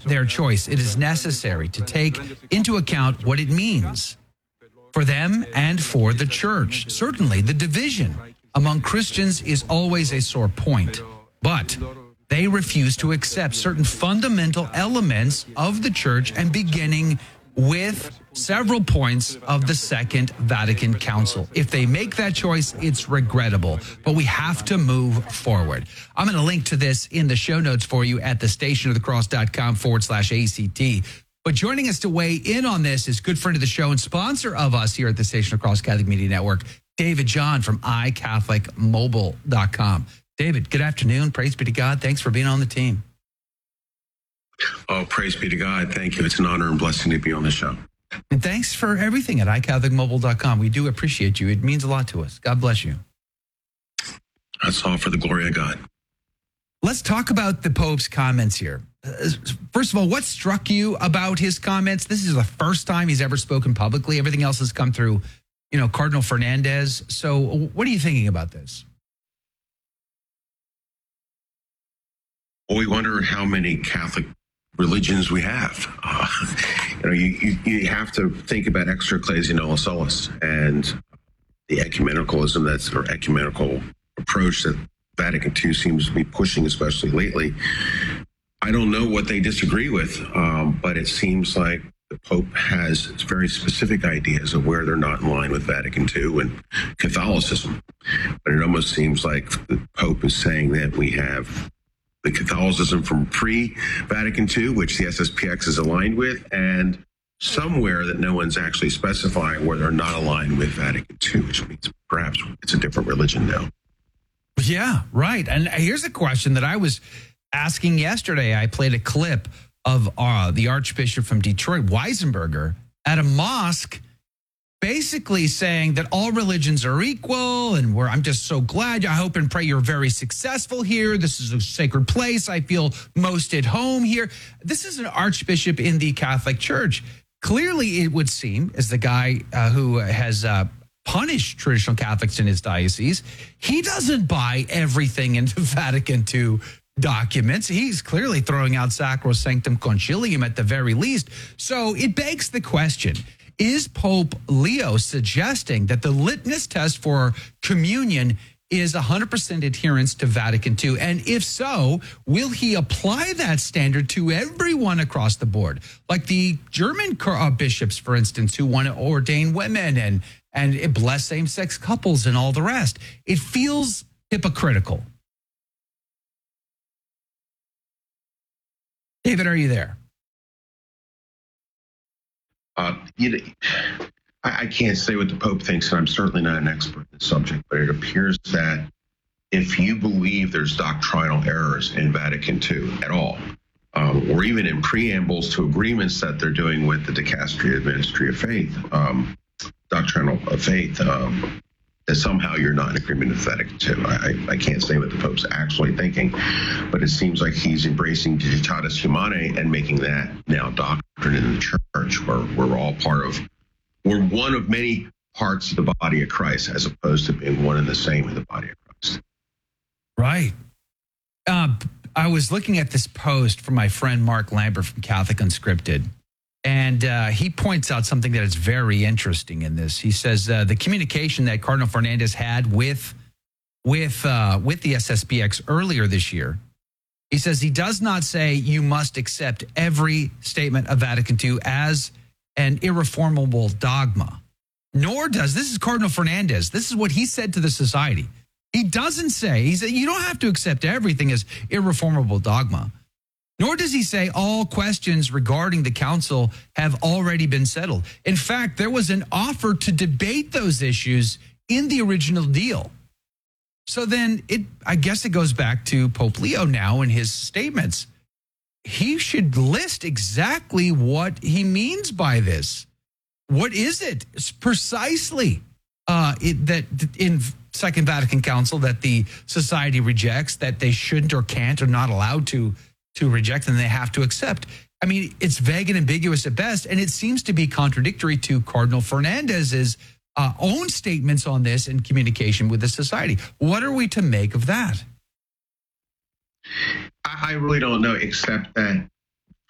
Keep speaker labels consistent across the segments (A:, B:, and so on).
A: their choice, it is necessary to take into account what it means for them and for the church. Certainly, the division among Christians is always a sore point, but they refuse to accept certain fundamental elements of the church, and beginning with several points of the Second Vatican Council. If they make that choice, it's regrettable, but we have to move forward. I'm going to link to this in the show notes for you at thestationofthecross.com/ACT. But joining us to weigh in on this is good friend of the show and sponsor of us here at the Station of the Cross Catholic Media Network, David John from iCatholicMobile.com. David, good afternoon. Praise be to God. Thanks for being on the team.
B: Oh, praise be to God. Thank you. It's an honor and blessing to be on the show.
A: And thanks for everything at iCatholicMobile.com. We do appreciate you. It means a lot to us. God bless you.
B: That's all for the glory of God.
A: Let's talk about the Pope's comments here. First of all, what struck you about his comments? This is the first time he's ever spoken publicly. Everything else has come through, Cardinal Fernandez. So what are you thinking about this?
B: Well, we wonder how many Catholic religions we have. You have to think about extra ecclesia nullo solus and the ecumenicalism or ecumenical approach that Vatican II seems to be pushing, especially lately. I don't know what they disagree with, but it seems like the Pope has very specific ideas of where they're not in line with Vatican II and Catholicism. But it almost seems like the Pope is saying that we have the Catholicism from pre-Vatican II, which the SSPX is aligned with, and somewhere that no one's actually specifying where they're not aligned with Vatican II, which means perhaps it's a different religion now.
A: Yeah, right. And here's a question that I was asking yesterday. I played a clip of the Archbishop from Detroit, Weisenberger, at a mosque, basically saying that all religions are equal, and I'm just so glad. I hope and pray you're very successful here. This is a sacred place. I feel most at home here. This is an archbishop in the Catholic Church. Clearly, it would seem, as the guy who has punished traditional Catholics in his diocese, he doesn't buy everything into Vatican II documents. He's clearly throwing out Sacrosanctum Concilium at the very least. So it begs the question, is Pope Leo suggesting that the litmus test for communion is 100% adherence to Vatican II? And if so, will he apply that standard to everyone across the board? Like the German bishops, for instance, who want to ordain women and bless same-sex couples and all the rest. It feels hypocritical. David, are you there?
B: I can't say what the Pope thinks, and I'm certainly not an expert in the subject, but it appears that if you believe there's doctrinal errors in Vatican II at all, or even in preambles to agreements that they're doing with the Dicastery of Ministry of Faith, doctrinal of faith, that somehow you're not in agreement with Vatican II. I can't say what the Pope's actually thinking, but it seems like he's embracing Digitatis Humanae and making that now doctrine in the church, where we're one of many parts of the body of Christ, as opposed to being one and the same in the body of Christ.
A: Right. I was looking at this post from my friend Mark Lambert from Catholic Unscripted, and he points out something that is very interesting in this. He says the communication that Cardinal Fernandez had with the SSPX earlier this year, he says he does not say you must accept every statement of Vatican II as an irreformable dogma, nor does, this is Cardinal Fernandez, this is what he said to the society. He doesn't say, he said, you don't have to accept everything as irreformable dogma. Nor does he say all questions regarding the council have already been settled. In fact, there was an offer to debate those issues in the original deal. So then I guess it goes back to Pope Leo now in his statements. He should list exactly what he means by this. What is it precisely that in Second Vatican Council that the society rejects, that they shouldn't or can't or not allowed to reject, and they have to accept? I mean, it's vague and ambiguous at best, and it seems to be contradictory to Cardinal Fernandez's own statements on this in communication with the society. What are we to make of that?
B: I really don't know, except that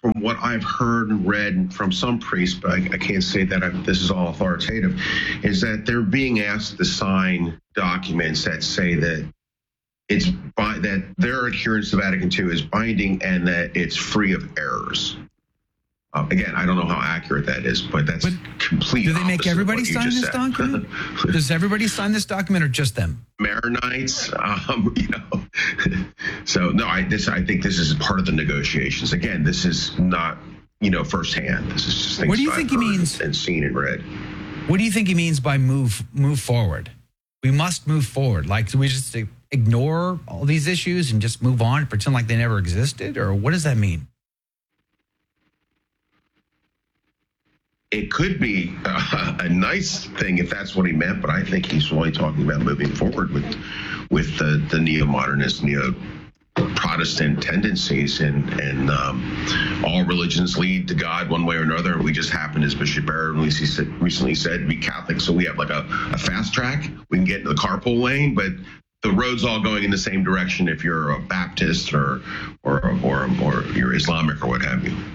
B: from what I've heard and read from some priests, but I can't say that this is all authoritative, is that they're being asked to sign documents that say that that their adherence to Vatican II is binding and that it's free of errors. Again, I don't know how accurate that is, but that's complete.
A: Do they make everybody sign this document? Does everybody sign this document, or just them?
B: Maronites, So no, I think this is part of the negotiations. Again, this is not firsthand. This is just things
A: what do you
B: I've
A: think he means?
B: And seen and read.
A: What do you think he means by move forward? We must move forward. Like, do we just ignore all these issues and just move on, pretend like they never existed, or what does that mean?
B: It could be a nice thing if that's what he meant, but I think he's really talking about moving forward with the neo-modernist, neo-Protestant tendencies, and all religions lead to God one way or another. We just happen, as Bishop Barrett recently said, to be Catholic, so we have like a fast track. We can get into the carpool lane, but the road's all going in the same direction if you're a Baptist or you're Islamic or what have you.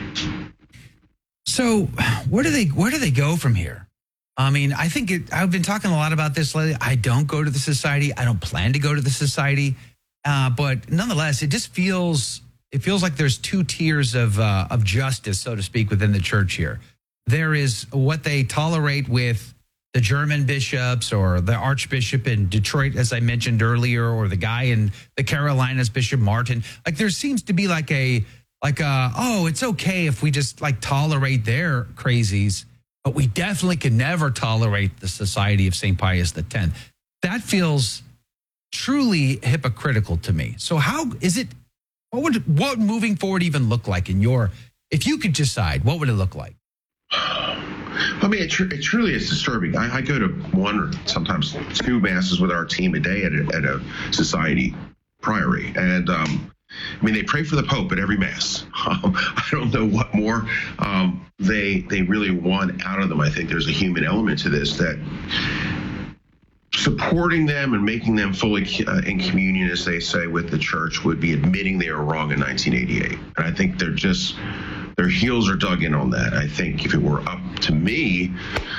A: So where do they go from here? I mean, I've been talking a lot about this lately. I don't go to the society. I don't plan to go to the society. But nonetheless, it feels like there's two tiers of justice, so to speak, within the church here. There is what they tolerate with the German bishops or the Archbishop in Detroit, as I mentioned earlier, or the guy in the Carolinas, Bishop Martin. Like, there seems to be it's okay if we just tolerate their crazies, but we definitely can never tolerate the Society of St. Pius X. That feels truly hypocritical to me. So how is it? What would moving forward even look like if you could decide, what would it look like?
B: I mean, it truly is disturbing. I go to one or sometimes two masses with our team a day at a society priory, and they pray for the Pope at every Mass. I don't know what more they really want out of them. I think there's a human element to this, that supporting them and making them fully in communion, as they say, with the church would be admitting they were wrong in 1988. And I think their heels are dug in on that. I think if it were up to me,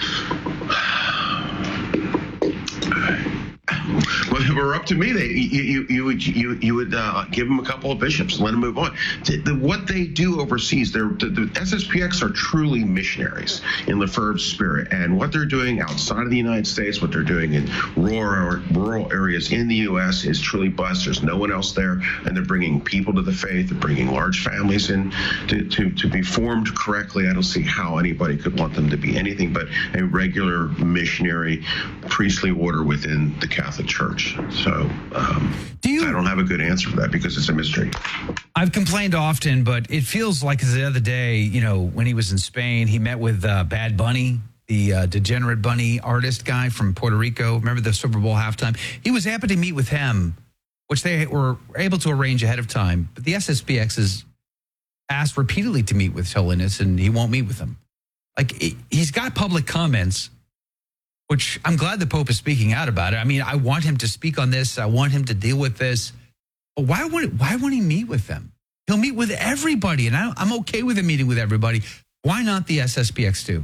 B: well, if it were up to me, you would give them a couple of bishops and let them move on. What they do overseas, the SSPX are truly missionaries in Lefebvre's spirit, and what they're doing outside of the United States, what they're doing in rural areas in the U.S. is truly blessed. There's no one else there, and they're bringing people to the faith. They're bringing large families in to be formed correctly. I don't see how anybody could want them to be anything but a regular missionary priestly order within the Catholic Church. So I don't have a good answer for that because it's a mystery.
A: I've complained often, but it feels like the other day, when he was in Spain, he met with Bad Bunny, the Degenerate Bunny artist guy from Puerto Rico. Remember the Super Bowl halftime? He was happy to meet with him, which they were able to arrange ahead of time. But the SSPX has asked repeatedly to meet with His Holiness, and he won't meet with them. He's got public comments, which I'm glad the Pope is speaking out about it. I mean, I want him to speak on this. I want him to deal with this. But why won't he meet with them? He'll meet with everybody, and I'm okay with him meeting with everybody. Why not the SSPX too?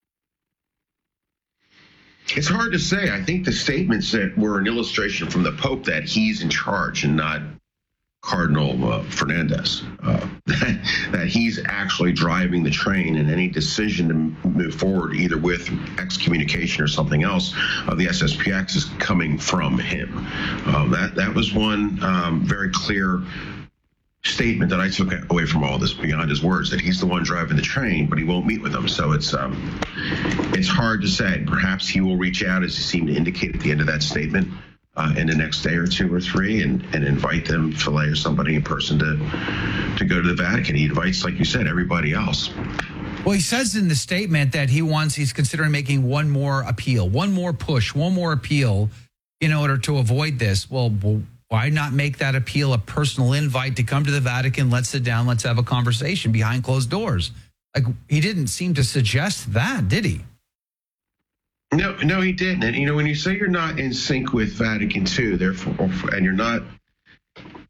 B: It's hard to say. I think the statements that were an illustration from the Pope that he's in charge and not Cardinal Fernandez, that he's actually driving the train, and any decision to move forward, either with excommunication or something else, of the SSPX is coming from him. That was one very clear statement that I took away from all this beyond his words, that he's the one driving the train, but he won't meet with them. So it's hard to say. Perhaps he will reach out, as he seemed to indicate at the end of that statement, in the next day or two or three, and invite them, Fillet or somebody in person, to go to the Vatican. He invites, like you said, everybody else.
A: Well, he says in the statement that he's considering making one more appeal, one more push, one more appeal in order to avoid this. Well, why not make that appeal a personal invite to come to the Vatican? Let's sit down. Let's have a conversation behind closed doors. He didn't seem to suggest that, did he?
B: No, he didn't. And, when you say you're not in sync with Vatican II, therefore, and you're not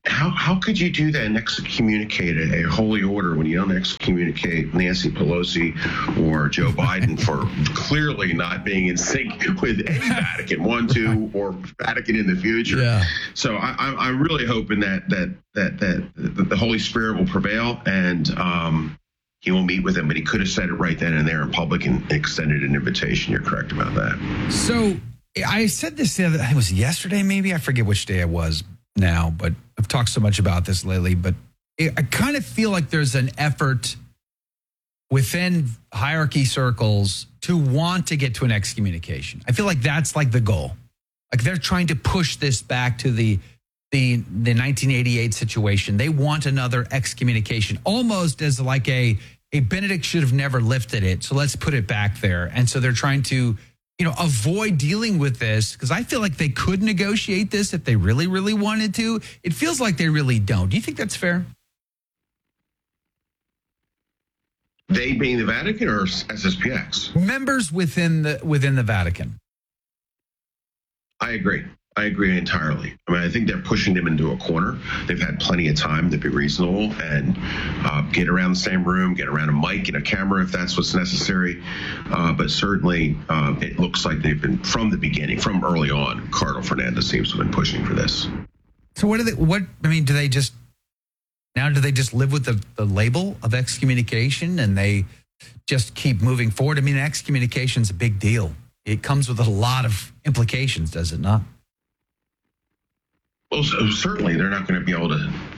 B: how could you do that and excommunicate a holy order when you don't excommunicate Nancy Pelosi or Joe Biden for clearly not being in sync with any Vatican, 1, 2, or Vatican in the future?
A: Yeah.
B: So I'm really hoping that the Holy Spirit will prevail and he will meet with him. But he could have said it right then and there in public and extended an invitation. You're correct about that.
A: So I said this the other, I think it was yesterday, maybe. I forget which day it was now, but I've talked so much about this lately. But I kind of feel like there's an effort within hierarchy circles to want to get to an excommunication. I feel like that's like the goal. Like they're trying to push this back to the 1988 situation. They want another excommunication, almost as like a Benedict should have never lifted it. So let's put it back there. And so they're trying to, avoid dealing with this because I feel like they could negotiate this if they really, really wanted to. It feels like they really don't. Do you think that's fair?
B: They being the Vatican or SSPX?
A: Members within the Vatican.
B: I agree entirely. I mean, I think they're pushing them into a corner. They've had plenty of time to be reasonable and get around the same room, get around a mic and a camera if that's what's necessary. But certainly, it looks like they've been from the beginning, from early on. Cardinal Fernandez seems to have been pushing for this.
A: So do they just live with the label of excommunication and they just keep moving forward? I mean, excommunication is a big deal. It comes with a lot of implications, does it not?
B: Well, certainly they're not going to be able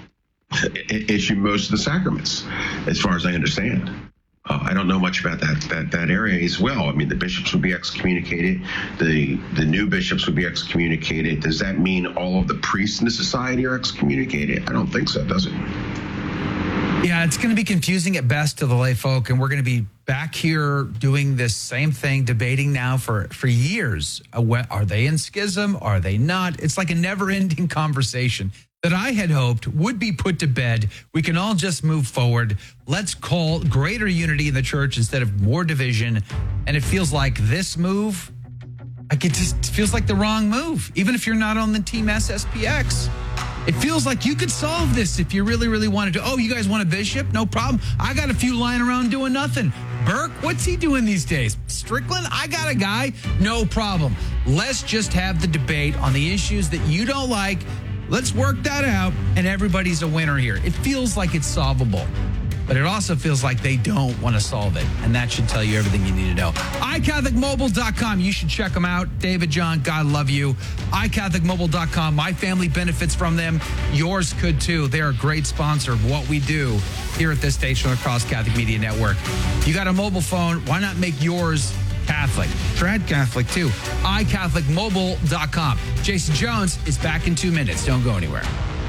B: to issue most of the sacraments, as far as I understand. I don't know much about that area as well. I mean, the bishops would be excommunicated. The new bishops would be excommunicated. Does that mean all of the priests in the society are excommunicated? I don't think so, does it?
A: Yeah, it's going to be confusing at best to the lay folk, and we're going to be back here doing this same thing, debating now for years. Are they in schism? Are they not? It's like a never-ending conversation that I had hoped would be put to bed. We can all just move forward. Let's call greater unity in the church instead of more division. And it feels like this move, like it just feels like the wrong move, even if you're not on the team SSPX. It feels like you could solve this if you really, really wanted to. Oh, you guys want a bishop? No problem. I got a few lying around doing nothing. Burke, what's he doing these days? Strickland, I got a guy. No problem. Let's just have the debate on the issues that you don't like. Let's work that out, and everybody's a winner here. It feels like it's solvable, but it also feels like they don't want to solve it, and that should tell you everything you need to know. iCatholicMobile.com. You should check them out. David, John, God love you. iCatholicMobile.com. My family benefits from them. Yours could too. They're a great sponsor of what we do here at this station across Catholic Media Network. You got a mobile phone. Why not make yours Catholic? Trad Catholic too. iCatholicMobile.com. Jason Jones is back in 2 minutes. Don't go anywhere.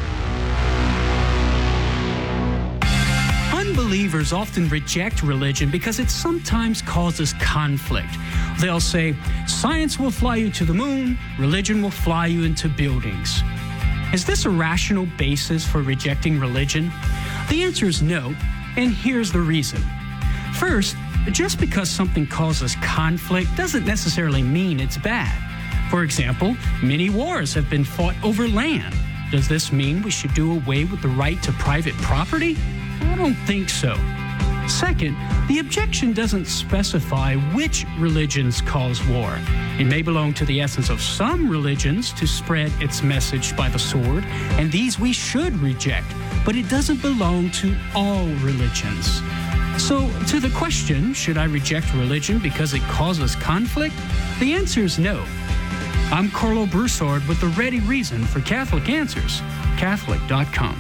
C: Unbelievers often reject religion because it sometimes causes conflict. They'll say, science will fly you to the moon, religion will fly you into buildings. Is this a rational basis for rejecting religion? The answer is no, and here's the reason. First, just because something causes conflict doesn't necessarily mean it's bad. For example, many wars have been fought over land. Does this mean we should do away with the right to private property? I don't think so. Second, the objection doesn't specify which religions cause war. It may belong to the essence of some religions to spread its message by the sword, and these we should reject, but it doesn't belong to all religions. So, to the question, should I reject religion because it causes conflict? The answer is no. I'm Carlo Broussard with the ready reason for Catholic Answers, Catholic.com.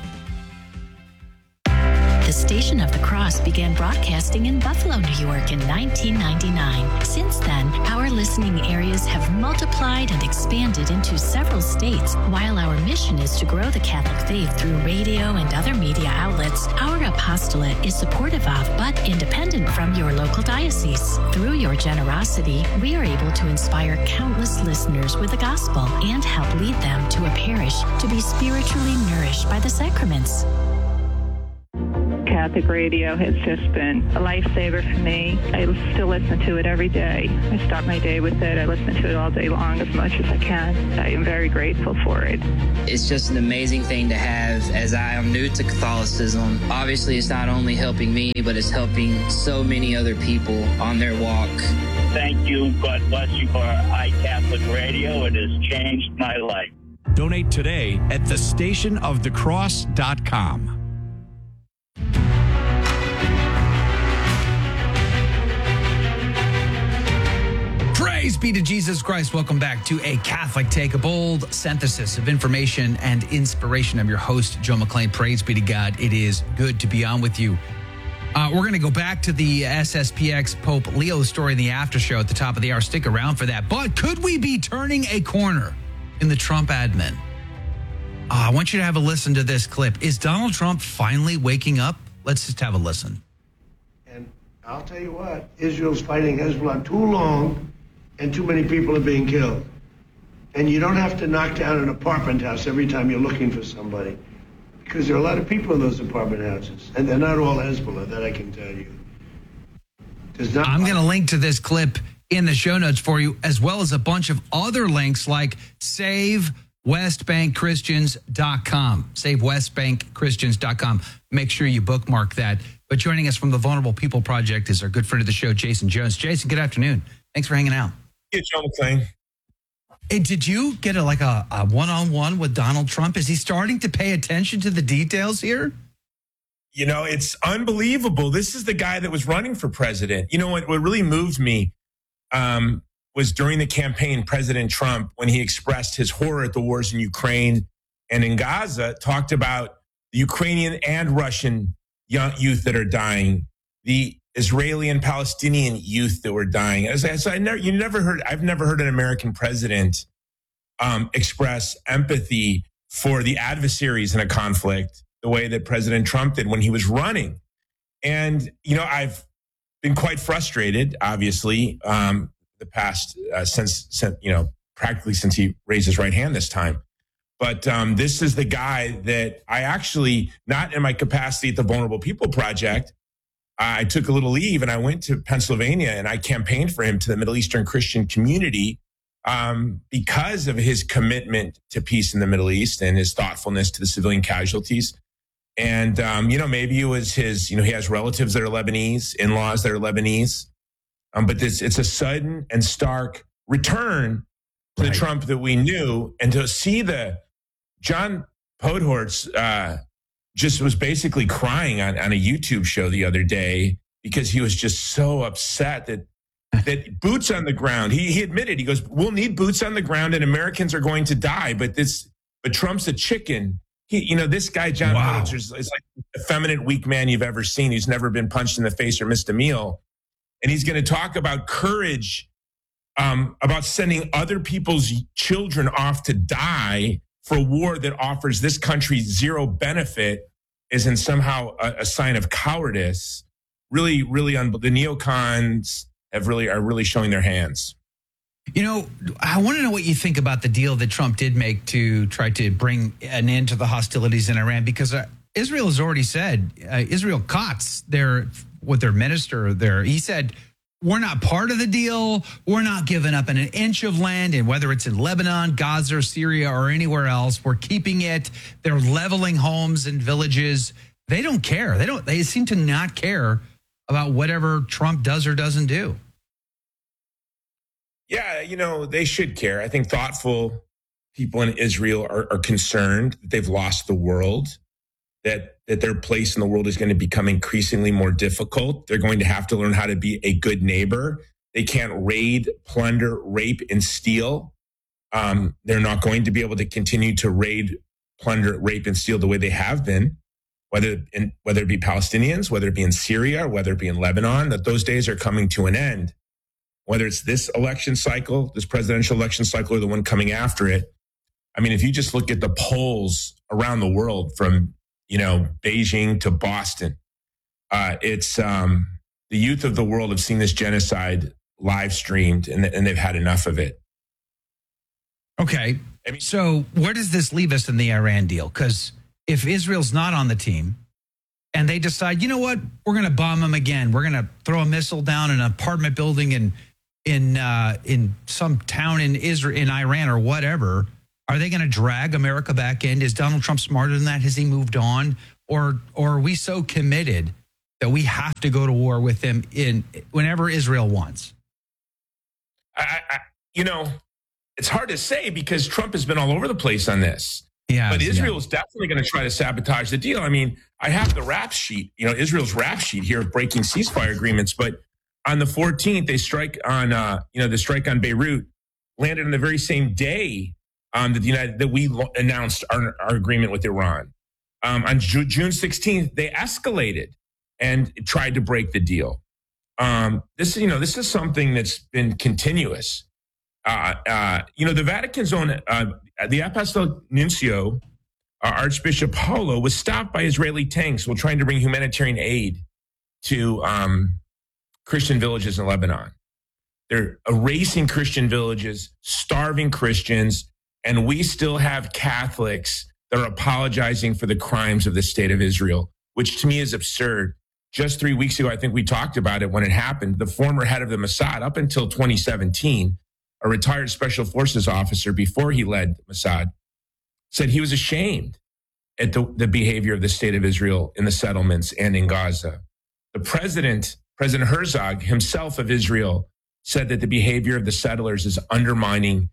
D: The Station of the Cross began broadcasting in Buffalo, New York in 1999. Since then, our listening areas have multiplied and expanded into several states. While our mission is to grow the Catholic faith through radio and other media outlets, our apostolate is supportive of but independent from your local diocese. Through your generosity, we are able to inspire countless listeners with the gospel and help lead them to a parish to be spiritually nourished by the sacraments.
E: Catholic radio has just been a lifesaver for me. I still listen to it every day. I start my day with it. I listen to it all day long as much as I can. I am very grateful for it.
F: It's just an amazing thing to have, as I am new to Catholicism. Obviously, it's not only helping me, but it's helping so many other people on their walk.
G: Thank you. God bless you for iCatholic Radio. It has changed my life.
H: Donate today at thestationofthecross.com.
A: Praise be to Jesus Christ. Welcome back to A Catholic Take, a bold synthesis of information and inspiration. I'm your host, Joe McClain. Praise be to God. It is good to be on with you. We're going to go back to the SSPX Pope Leo story in the after show at the top of the hour. Stick around for that. But could we be turning a corner in the Trump admin? I want you to have a listen to this clip. Is Donald Trump finally waking up? Let's just have a listen.
I: And I'll tell you what, Israel's fighting Hezbollah too long and too many people are being killed. And you don't have to knock down an apartment house every time you're looking for somebody, because there are a lot of people in those apartment houses, and they're not all Hezbollah, that I can tell you.
A: I'm going to link to this clip in the show notes for you, as well as a bunch of other links like SaveWestBankChristians.com. SaveWestBankChristians.com. Make sure you bookmark that. But joining us from the Vulnerable People Project is our good friend of the show, Jason Jones. Jason, good afternoon. Thanks for hanging out.
J: Hey, Joe McClain.
A: Hey, did you get a one-on-one with Donald Trump? Is he starting to pay attention to the details here?
J: You know, it's unbelievable. This is the guy that was running for president. You know, what really moved me was during the campaign, President Trump, when he expressed his horror at the wars in Ukraine and in Gaza, talked about the Ukrainian and Russian young youth that are dying, the Israeli and Palestinian youth that were dying. I've never heard an American president express empathy for the adversaries in a conflict the way that President Trump did when he was running. And, you know, I've been quite frustrated, obviously, the past since practically since he raised his right hand this time. But this is the guy that I actually, not in my capacity at the Vulnerable People Project, I took a little leave and I went to Pennsylvania and I campaigned for him to the Middle Eastern Christian community because of his commitment to peace in the Middle East and his thoughtfulness to the civilian casualties. And, maybe it was his, he has relatives that are Lebanese, in-laws that are Lebanese. But it's a sudden and stark return to the Trump that we knew. And to see John Podhoretz just was basically crying on a YouTube show the other day because he was just so upset that boots on the ground. He admitted, he goes, we'll need boots on the ground and Americans are going to die. But Trump's a chicken. This guy, John Podhoretz, is like the effeminate, weak man you've ever seen. He's never been punched in the face or missed a meal. And he's going to talk about courage, about sending other people's children off to die for a war that offers this country zero benefit isn't somehow a sign of cowardice. Really, really, the neocons are really showing their hands.
A: I want to know what you think about the deal that Trump did make to try to bring an end to the hostilities in Iran, because Israel has already said, Israel Katz, their minister there, he said, we're not part of the deal. We're not giving up an inch of land, and whether it's in Lebanon, Gaza, Syria, or anywhere else, we're keeping it. They're leveling homes and villages. They don't care. They seem to not care about whatever Trump does or doesn't do.
J: Yeah, they should care. I think thoughtful people in Israel are concerned that they've lost the world, that their place in the world is going to become increasingly more difficult. They're going to have to learn how to be a good neighbor. They can't raid, plunder, rape, and steal. They're not going to be able to continue to raid, plunder, rape, and steal the way they have been, whether it be Palestinians, whether it be in Syria, whether it be in Lebanon, that those days are coming to an end. Whether it's this election cycle, this presidential election cycle, or the one coming after it. I mean, if you just look at the polls around the world from Beijing to Boston, it's the youth of the world have seen this genocide live streamed, and they've had enough of it.
A: Okay, so where does this leave us in the Iran deal? Because if Israel's not on the team, and they decide, you know what, we're going to bomb them again. We're going to throw a missile down in an apartment building in some town in Israel, in Iran or whatever, are they going to drag America back in? Is Donald Trump smarter than that? Has he moved on? Or are we so committed that we have to go to war with them whenever Israel wants?
J: It's hard to say because Trump has been all over the place on this.
A: Yeah,
J: but Israel is definitely going to try to sabotage the deal. I mean, I have the rap sheet, Israel's rap sheet here of breaking ceasefire agreements. But on the 14th, they strike on, the strike on Beirut landed on the very same day that we announced our agreement with Iran. On June 16th, they escalated and tried to break the deal. This is something that's been continuous. The Vatican's own, the Apostolic Nuncio, Archbishop Paulo, was stopped by Israeli tanks while trying to bring humanitarian aid to Christian villages in Lebanon. They're erasing Christian villages, starving Christians, and we still have Catholics that are apologizing for the crimes of the state of Israel, which to me is absurd. Just 3 weeks ago, I think we talked about it when it happened. The former head of the Mossad, up until 2017, a retired special forces officer before he led Mossad, said he was ashamed at the behavior of the state of Israel in the settlements and in Gaza. The President Herzog himself of Israel said that the behavior of the settlers is undermining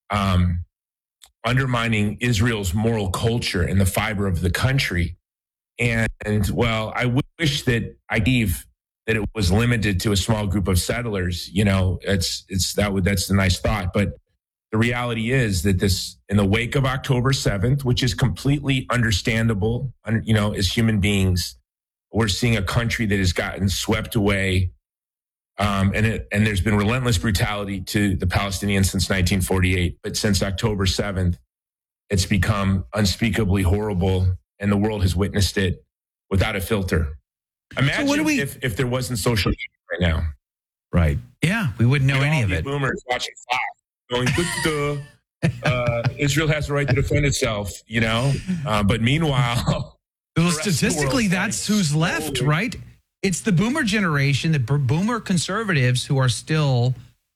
J: Israel's moral culture and the fiber of the country. And well, I wish that that it was limited to a small group of settlers. That's a nice thought. But the reality is that this, in the wake of October 7th, which is completely understandable, as human beings, we're seeing a country that has gotten swept away. And there's been relentless brutality to the Palestinians since 1948. But since October 7th, it's become unspeakably horrible. And the world has witnessed it without a filter. Imagine if there wasn't social media right now.
A: Right. Yeah, we wouldn't know any of it.
J: Boomers watching Fox going, Israel has the right to defend itself, But meanwhile...
A: Well, statistically, that's who's left, right? It's the boomer generation, the boomer conservatives who are still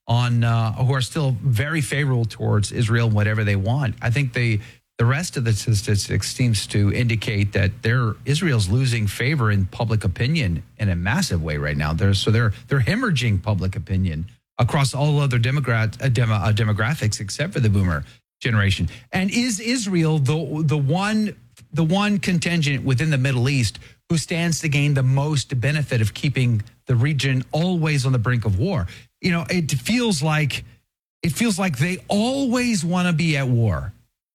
A: very favorable towards Israel and whatever they want. I think the rest of the statistics seems to indicate that Israel's losing favor in public opinion in a massive way right now. They're hemorrhaging public opinion across all other demographics except for the boomer generation. And is Israel the one contingent within the Middle East who stands to gain the most benefit of keeping the region always on the brink of war? It feels like they always want to be at war.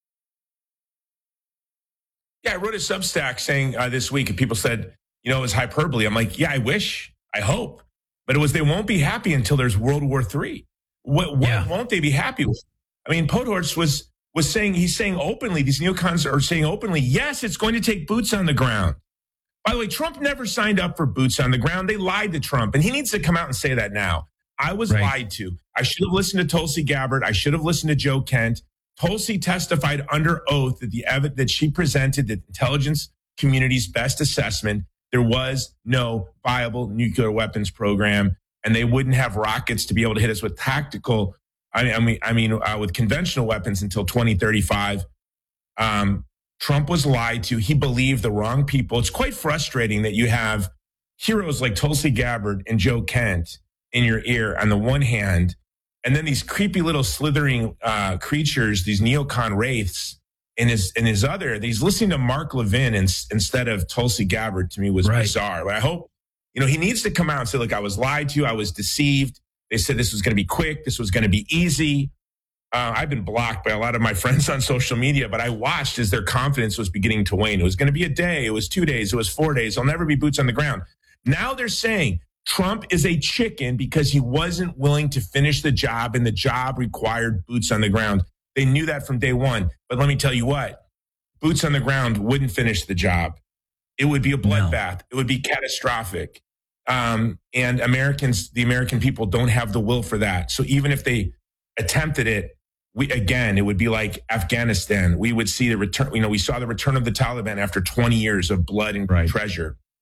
J: Yeah, I wrote a Substack saying this week, and people said, it was hyperbole. I'm like, yeah, I wish, I hope. But it was, they won't be happy until there's World War III. What won't they be happy with? I mean, Podhorst was saying, he's saying openly, these neocons are saying openly, yes, it's going to take boots on the ground. By the way, Trump never signed up for boots on the ground. They lied to Trump, and he needs to come out and say that now. I was lied to. I should have listened to Tulsi Gabbard. I should have listened to Joe Kent. Tulsi testified under oath that she presented the intelligence community's best assessment. There was no viable nuclear weapons program, and they wouldn't have rockets to be able to hit us with tactical. With conventional weapons until 2035. Trump was lied to. He believed the wrong people. It's quite frustrating that you have heroes like Tulsi Gabbard and Joe Kent in your ear on the one hand, and then these creepy little slithering creatures, these neocon wraiths in his other. He's listening to Mark Levin instead of Tulsi Gabbard. To me, was bizarre. But I hope he needs to come out and say, "Look, I was lied to. I was deceived. They said this was going to be quick. This was going to be easy." I've been blocked by a lot of my friends on social media, but I watched as their confidence was beginning to wane. It was going to be a day. It was 2 days. It was 4 days. There'll never be boots on the ground. Now they're saying Trump is a chicken because he wasn't willing to finish the job, and the job required boots on the ground. They knew that from day one. But let me tell you what, boots on the ground wouldn't finish the job. It would be a bloodbath. It would be catastrophic. And the American people don't have the will for that. So even if they attempted it, it would be like Afghanistan. We would see the return. We saw the return of the Taliban after 20 years of blood and treasure.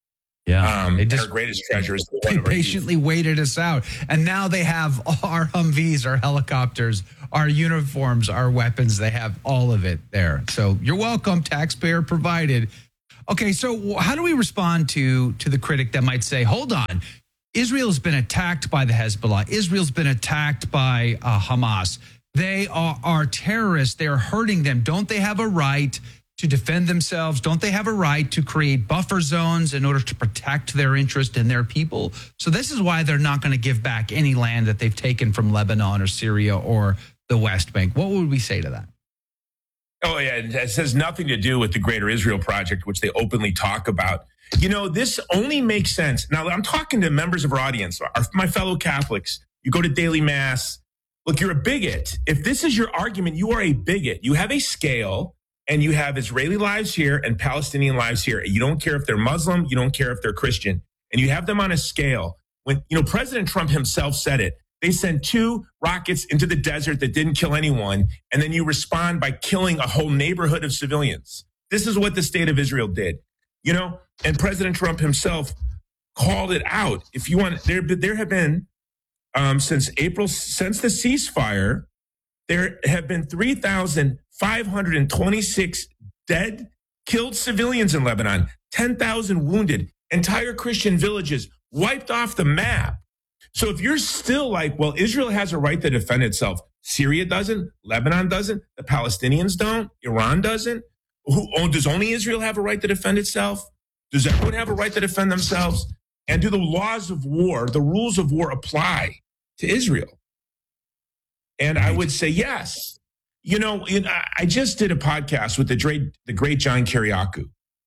A: Yeah.
J: Our greatest treasure is
A: they patiently waited us out. And now they have our Humvees, our helicopters, our uniforms, our weapons. They have all of it there. So you're welcome, taxpayer provided. Okay, so how do we respond to the critic that might say, hold on, Israel's been attacked by the Hezbollah. Israel's been attacked by Hamas. They are terrorists. They're hurting them. Don't they have a right to defend themselves? Don't they have a right to create buffer zones in order to protect their interest and their people? So this is why they're not going to give back any land that they've taken from Lebanon or Syria or the West Bank. What would we say to that?
J: Oh, yeah. It has nothing to do with the Greater Israel Project, which they openly talk about. You know, this only makes sense. Now, I'm talking to members of our audience, my fellow Catholics. You go to daily mass. Look, you're a bigot. If this is your argument, you are a bigot. You have a scale, and you have Israeli lives here and Palestinian lives here. You don't care if they're Muslim. You don't care if they're Christian. And you have them on a scale. When, President Trump himself said it. They sent 2 rockets into the desert that didn't kill anyone. And then you respond by killing a whole neighborhood of civilians. This is what the state of Israel did, and President Trump himself called it out. If you want, there have been, since the ceasefire, there have been 3,526 dead, killed civilians in Lebanon, 10,000 wounded, entire Christian villages wiped off the map. So if you're still like, well, Israel has a right to defend itself. Syria doesn't. Lebanon doesn't. The Palestinians don't. Iran doesn't. Does only Israel have a right to defend itself? Does everyone have a right to defend themselves? And do the laws of war, the rules of war apply to Israel? And I would say yes. I just did a podcast with the great John Kiriakou.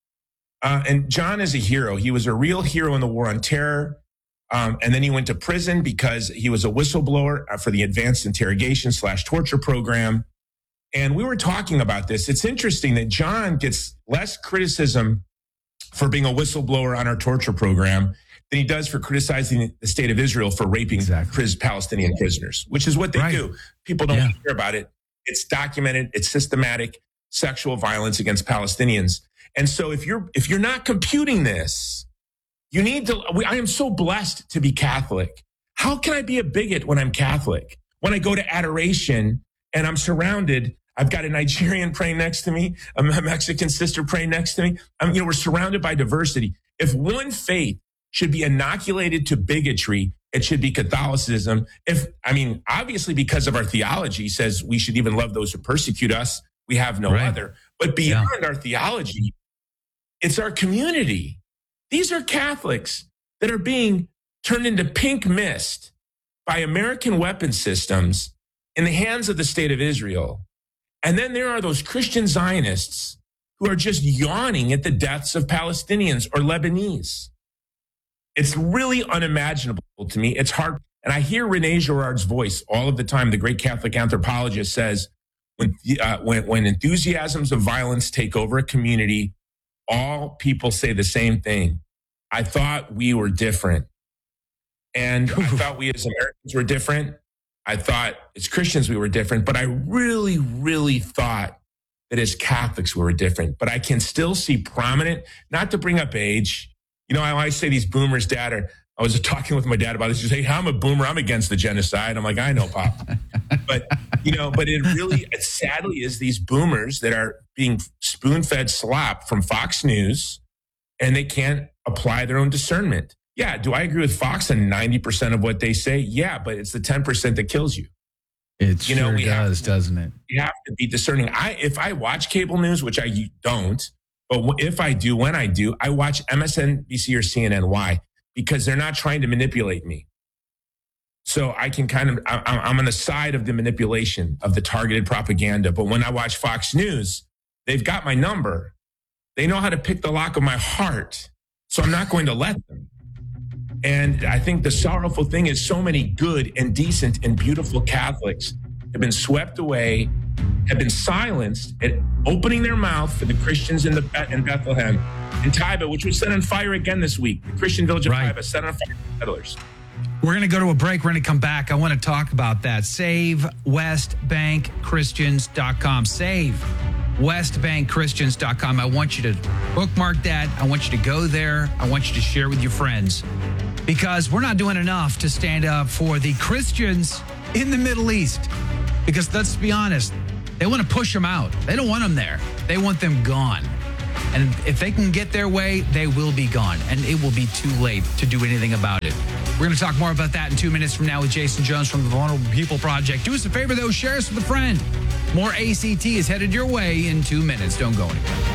J: And John is a hero. He was a real hero in the war on terror. And then he went to prison because he was a whistleblower for the Advanced Interrogation / Torture Program. And we were talking about this. It's interesting that John gets less criticism for being a whistleblower on our torture program than he does for criticizing the state of Israel for raping Palestinian prisoners, which is what they do. People don't hear about it. It's documented. It's systematic sexual violence against Palestinians. And so if you're not computing this, you need to. I am so blessed to be Catholic. How can I be a bigot when I'm Catholic? When I go to adoration and I'm surrounded, I've got a Nigerian praying next to me, a Mexican sister praying next to me. We're surrounded by diversity. If one faith should be inoculated to bigotry, it should be Catholicism. Obviously because of our theology says we should even love those who persecute us. We have no other. But beyond our theology, it's our community. These are Catholics that are being turned into pink mist by American weapon systems in the hands of the state of Israel. And then there are those Christian Zionists who are just yawning at the deaths of Palestinians or Lebanese. It's really unimaginable to me. It's hard. And I hear René Girard's voice all of the time. The great Catholic anthropologist says, when enthusiasms of violence take over a community, all people say the same thing. I thought we were different. And I thought we as Americans were different. I thought as Christians we were different. But I really, really thought that as Catholics we were different. But I can still see prominent, not to bring up age. I always say these boomers, Dad, I was talking with my dad about this. He said, hey, I'm a boomer. I'm against the genocide. I'm like, I know, Pop. But it sadly is these boomers that are being spoon-fed slop from Fox News, and they can't apply their own discernment. Yeah, do I agree with Fox on 90% of what they say? Yeah, but it's the 10% that kills you.
A: It sure does, doesn't it?
J: You have to be discerning. If I watch cable news, which I don't, but if I do, when I do, I watch MSNBC or CNN. Why? Because they're not trying to manipulate me. So I can I'm on the side of the manipulation of the targeted propaganda. But when I watch Fox News, they've got my number. They know how to pick the lock of my heart. So I'm not going to let them. And I think the sorrowful thing is so many good and decent and beautiful Catholics have been swept away, have been silenced at opening their mouth for the Christians in Bethlehem, in Taiba, which was set on fire again this week. The Christian village of Taiba set on fire by settlers.
A: We're going to go to a break. We're going to come back. I want to talk about that. SaveWestBankChristians.com. Save westbankchristians.com. I want you to bookmark that. I want you to go there. I want you to share with your friends, because we're not doing enough to stand up for the Christians in the Middle East. Because let's be honest, they want to push them out. They don't want them there. They want them gone. And if they can get their way, they will be gone. And it will be too late to do anything about it. We're going to talk more about that in 2 minutes from now with Jason Jones from the Vulnerable People Project. Do us a favor, though. Share us with a friend. More ACT is headed your way in 2 minutes. Don't go anywhere.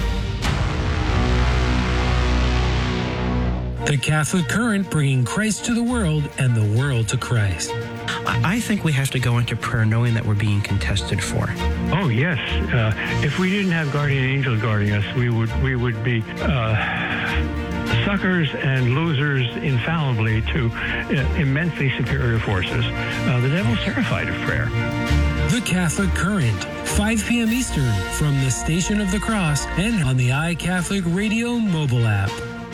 K: The Catholic Current, bringing Christ to the world and the world to Christ.
L: I think we have to go into prayer knowing that we're being contested for.
M: Oh, yes. If we didn't have guardian angels guarding us, we would be suckers and losers infallibly to immensely superior forces. The devil's terrified of prayer.
K: The Catholic Current, 5 p.m. Eastern, from the Station of the Cross and on the iCatholic Radio mobile app.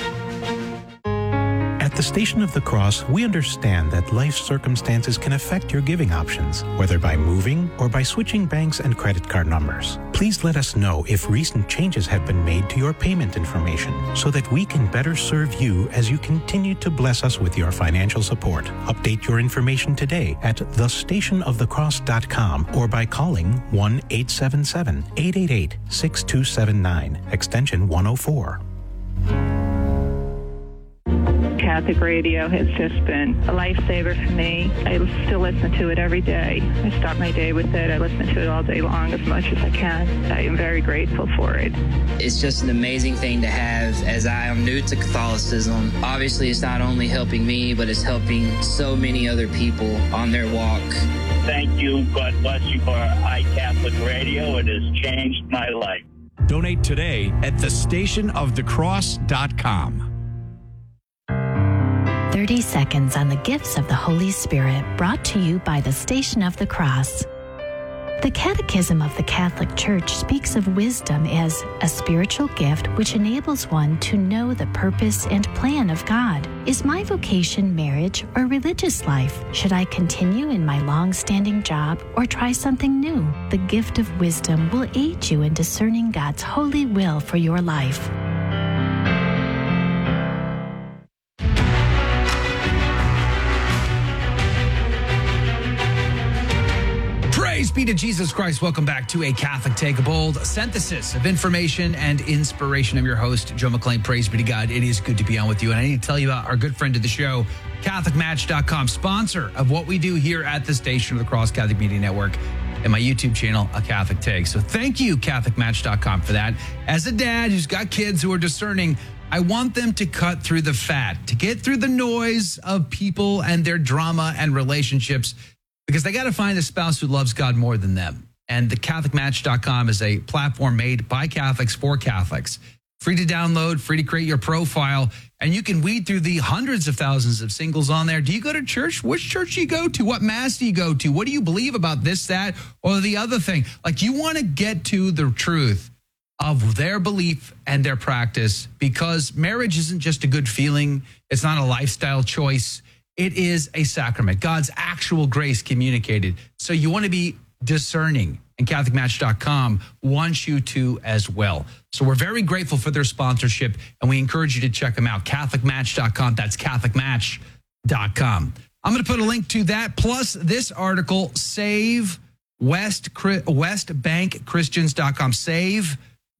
N: At the Station of the Cross, we understand that life circumstances can affect your giving options, whether by moving or by switching banks and credit card numbers. Please let us know if recent changes have been made to your payment information so that we can better serve you as you continue to bless us with your financial support. Update your information today at thestationofthecross.com or by calling 1-877-888-6279, extension 104.
E: Catholic radio has just been a lifesaver for me. I still listen to it every day. I start my day with it. I listen to it all day long as much as I can. I am very grateful for it.
F: It's just an amazing thing to have, as I am new to Catholicism. Obviously, it's not only helping me, but it's helping so many other people on their walk.
G: Thank you. God bless you for iCatholic Radio. It has changed my life.
H: Donate today at thestationofthecross.com.
D: 30 seconds on the gifts of the Holy Spirit, brought to you by the Station of the Cross. The Catechism of the Catholic Church speaks of wisdom as a spiritual gift which enables one to know the purpose and plan of God. Is my vocation marriage or religious life? Should I continue in my long-standing job or try something new? The gift of wisdom will aid you in discerning God's holy will for your life.
A: Praise be to Jesus Christ. Welcome back to A Catholic Take a Bold, a synthesis of information and inspiration. I'm your host, Joe McClain. Praise be to God. It is good to be on with you. And I need to tell you about our good friend of the show, CatholicMatch.com, sponsor of what we do here at the Station of the Cross Catholic Media Network and my YouTube channel, A Catholic Take. So thank you, CatholicMatch.com, for that. As a dad who's got kids who are discerning, I want them to cut through the fat, to get through the noise of people and their drama and relationships, because they got to find a spouse who loves God more than them. And the CatholicMatch.com is a platform made by Catholics for Catholics. Free to download, free to create your profile, and you can weed through the hundreds of thousands of singles on there. Do you go to church? Which church do you go to? What mass do you go to? What do you believe about this, that, or the other thing? Like, you want to get to the truth of their belief and their practice, because marriage isn't just a good feeling. It's not a lifestyle choice. It is a sacrament, God's actual grace communicated. So you want to be discerning, and CatholicMatch.com wants you to as well. So we're very grateful for their sponsorship, and we encourage you to check them out, CatholicMatch.com. That's CatholicMatch.com. I'm going to put a link to that, plus this article, Save WestBankChristians.com. Save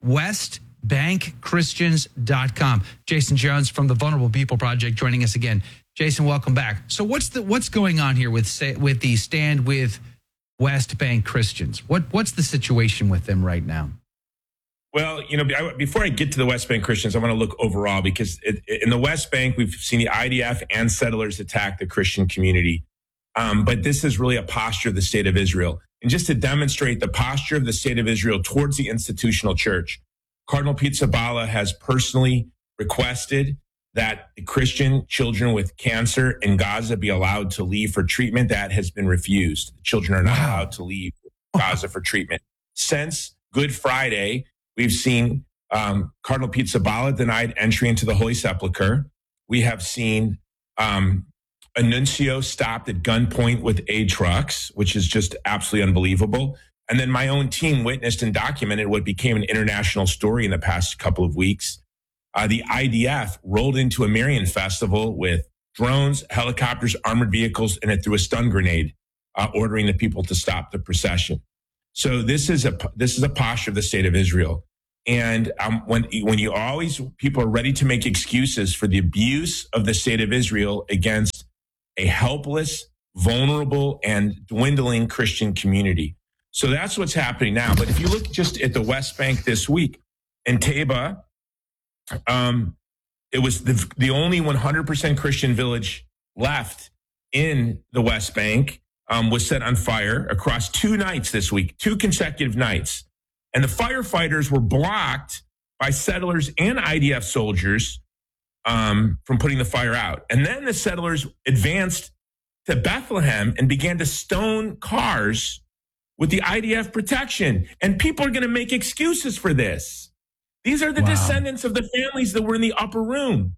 A: WestBankChristians.com. Jason Jones from the Vulnerable People Project joining us again. Jason, welcome back. So what's going on here with the Stand With West Bank Christians? What's the situation with them right now?
J: Well, before I get to the West Bank Christians, I want to look overall, because in the West Bank, we've seen the IDF and settlers attack the Christian community. But this is really a posture of the state of Israel. And just to demonstrate the posture of the state of Israel towards the institutional church, Cardinal Pizzaballa has personally requested that the Christian children with cancer in Gaza be allowed to leave for treatment. That has been refused. The children are not allowed to leave Gaza for treatment. Since Good Friday, we've seen Cardinal Pizzaballa denied entry into the Holy Sepulchre. We have seen a nuncio stopped at gunpoint with aid trucks, which is just absolutely unbelievable. And then my own team witnessed and documented what became an international story in the past couple of weeks. The IDF rolled into a Marian festival with drones, helicopters, armored vehicles, and it threw a stun grenade, ordering the people to stop the procession. So this is a posture of the state of Israel. And when people are ready to make excuses for the abuse of the state of Israel against a helpless, vulnerable, and dwindling Christian community. So that's what's happening now. But if you look just at the West Bank this week, in Taiba, it was the only 100% Christian village left in the West Bank, was set on fire across 2 nights this week, 2 consecutive nights. And the firefighters were blocked by settlers and IDF soldiers from putting the fire out. And then the settlers advanced to Bethlehem and began to stone cars with the IDF protection. And people are going to make excuses for this. These are the descendants of the families that were in the upper room.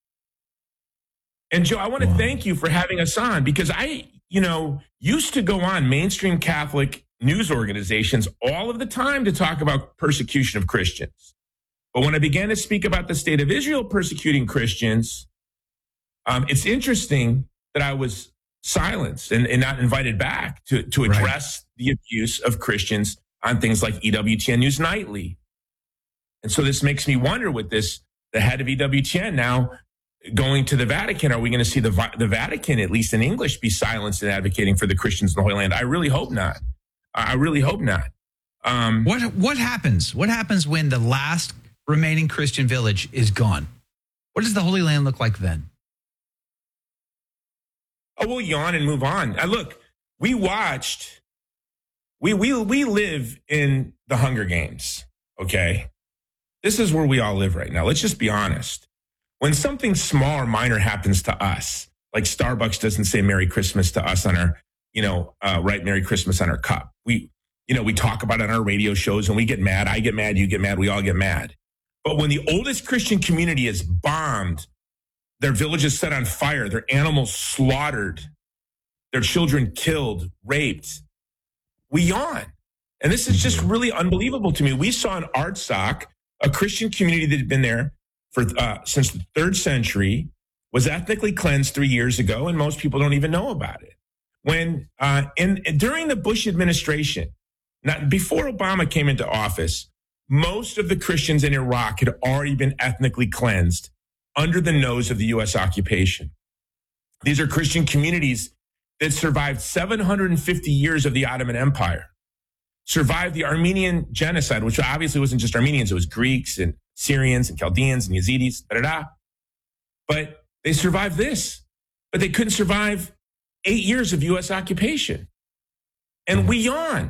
J: And Joe, I want to thank you for having us on, because I, used to go on mainstream Catholic news organizations all of the time to talk about persecution of Christians. But when I began to speak about the state of Israel persecuting Christians, it's interesting that I was silenced and not invited back to address the abuse of Christians on things like EWTN News Nightly. And so this makes me wonder, with this, the head of EWTN now going to the Vatican, are we going to see the Vatican, at least in English, be silenced in advocating for the Christians in the Holy Land? I really hope not. I really hope not.
A: What happens? What happens when the last remaining Christian village is gone? What does the Holy Land look like then?
J: Oh, we'll yawn and move on. Look, we watched. We live in the Hunger Games. Okay, this is where we all live right now. Let's just be honest. When something small or minor happens to us, like Starbucks doesn't say Merry Christmas to us on our, write Merry Christmas on our cup. We talk about it on our radio shows and we get mad. I get mad. You get mad. We all get mad. But when the oldest Christian community is bombed, their villages set on fire, their animals slaughtered, their children killed, raped, we yawn. And this is just really unbelievable to me. We saw in Artsakh, a Christian community that had been there for since the 3rd century, was ethnically cleansed 3 years ago, and most people don't even know about it. When during the Bush administration, before Obama came into office, most of the Christians in Iraq had already been ethnically cleansed under the nose of the U.S. occupation. These are Christian communities that survived 750 years of the Ottoman Empire, survived the Armenian genocide, which obviously wasn't just Armenians, it was Greeks and Syrians and Chaldeans and Yazidis, But they survived this. But they couldn't survive 8 years of U.S. occupation. And we yawn.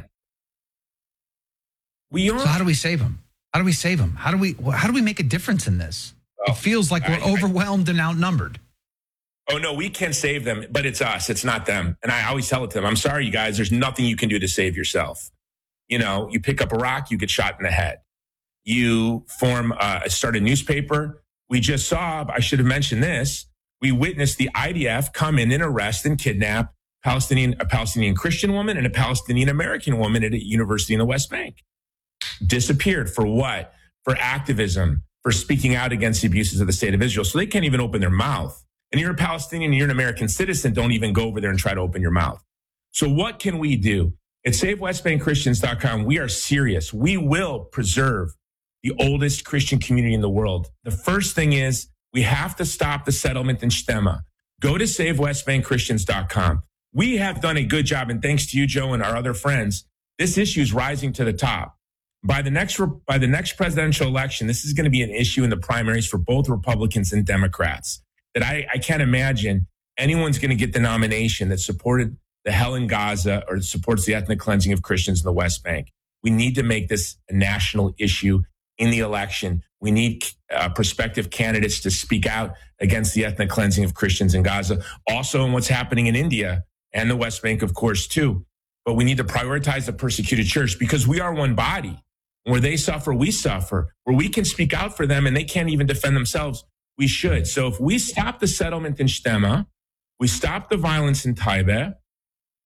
J: So
A: how do we save them? How do we save them? How do we make a difference in this? It feels like we're overwhelmed and outnumbered.
J: Oh, no, we can save them, but it's us. It's not them. And I always tell it to them, I'm sorry, you guys, there's nothing you can do to save yourself. You pick up a rock, you get shot in the head. You start a newspaper. We just saw, I should have mentioned this, we witnessed the IDF come in and arrest and kidnap a Palestinian Christian woman and a Palestinian American woman at a university in the West Bank. Disappeared. For what? For activism, for speaking out against the abuses of the state of Israel. So they can't even open their mouth. And you're a Palestinian and you're an American citizen, don't even go over there and try to open your mouth. So what can we do? At SaveWestBankChristians.com, we are serious. We will preserve the oldest Christian community in the world. The first thing is we have to stop the settlement in Shtema. Go to SaveWestBankChristians.com. We have done a good job, and thanks to you, Joe, and our other friends, this issue is rising to the top. By the next presidential election, this is going to be an issue in the primaries for both Republicans and Democrats. That I can't imagine anyone's going to get the nomination that supported the hell in Gaza or supports the ethnic cleansing of Christians in the West Bank. We need to make this a national issue in the election. We need prospective candidates to speak out against the ethnic cleansing of Christians in Gaza. Also in what's happening in India and the West Bank, of course, too. But we need to prioritize the persecuted church because we are one body. Where they suffer, we suffer. Where we can speak out for them and they can't even defend themselves, we should. So if we stop the settlement in Shtema, we stop the violence in Taiba,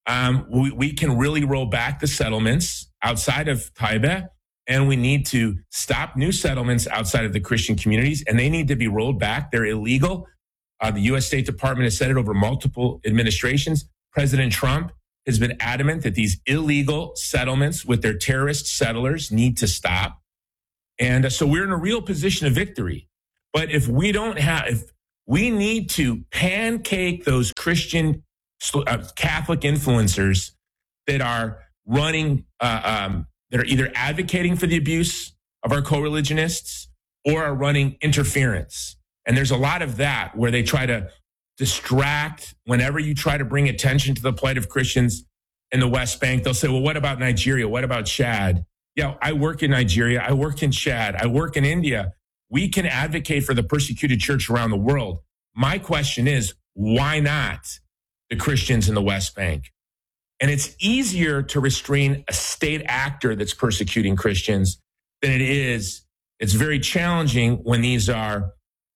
J: we can really roll back the settlements outside of Taiba, and we need to stop new settlements outside of the Christian communities, and they need to be rolled back. They're illegal. The U.S. State Department has said it over multiple administrations. President Trump has been adamant that these illegal settlements with their terrorist settlers need to stop. And so we're in a real position of victory. But if we need to pancake those Christian Catholic influencers that are running, that are either advocating for the abuse of our co-religionists or are running interference. And there's a lot of that where they try to distract whenever you try to bring attention to the plight of Christians in the West Bank. They'll say, well, what about Nigeria? What about Chad? Yeah, I work in Nigeria. I work in Chad. I work in India. We can advocate for the persecuted church around the world. My question is, why not the Christians in the West Bank? And it's easier to restrain a state actor that's persecuting Christians than it is. It's very challenging when these are,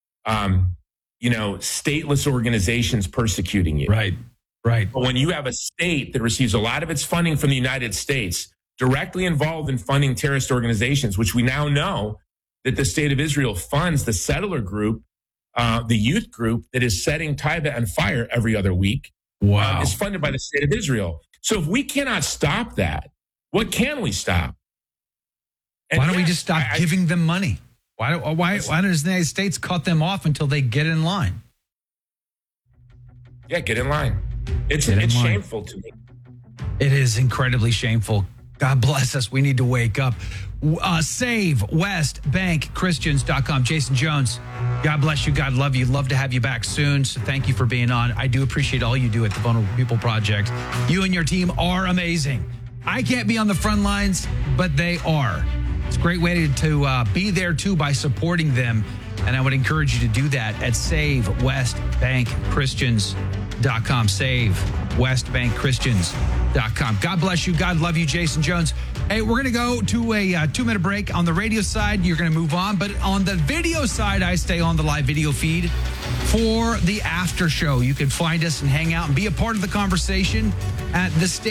J: stateless organizations persecuting you.
A: Right. But
J: when you have a state that receives a lot of its funding from the United States, directly involved in funding terrorist organizations, which we now know that the state of Israel funds the settler group, the youth group that is setting Taiba on fire every other week.
A: Wow.
J: Is funded by the state of Israel. So if we cannot stop that, what can we stop? And
A: why don't we just stop giving them money? Why does the United States cut them off until they get in line?
J: Yeah, get in line. It's shameful to me.
A: It is incredibly shameful. God bless us. We need to wake up. Save WestBankChristians.com. Jason Jones, God bless you. God love you. Love to have you back soon. So thank you for being on. I do appreciate all you do at the Vulnerable People Project. You and your team are amazing. I can't be on the front lines, but they are. It's a great way to be there, too, by supporting them. And I would encourage you to do that at SaveWestBankChristians.com. SaveWestBankChristians.com. God bless you. God love you, Jason Jones. Hey, we're going to go to a 2-minute break. On the radio side, you're going to move on. But on the video side, I stay on the live video feed for the after show. You can find us and hang out and be a part of the conversation at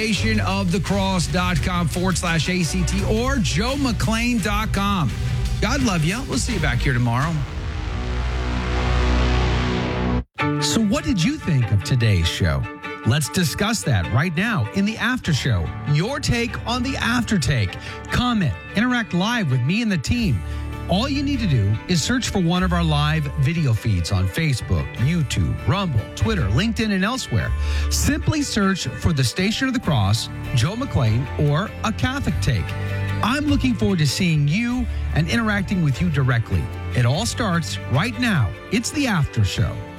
A: thestationofthecross.com/ACT or joemcclain.com. God love you. We'll see you back here tomorrow. So what did you think of today's show? Let's discuss that right now in the after show. Your take on the after take. Comment, interact live with me and the team. All you need to do is search for one of our live video feeds on Facebook, YouTube, Rumble, Twitter, LinkedIn, and elsewhere. Simply search for the Station of the Cross, Joe McClain, or A Catholic Take. I'm looking forward to seeing you and interacting with you directly. It all starts right now. It's the after show.